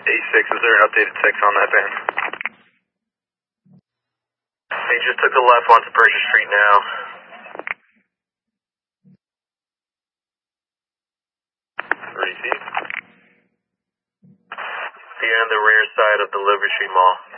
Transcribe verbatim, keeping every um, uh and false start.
A six, is there an updated text on that van? They just took a left onto Persia Street now. Receive. The end, the rear side of the Liberty Street Mall.